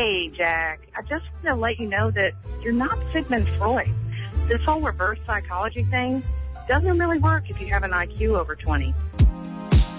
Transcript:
Hey, Jack, I just want to let you know that you're not Sigmund Freud. This whole reverse psychology thing doesn't really work if you have an IQ over 20.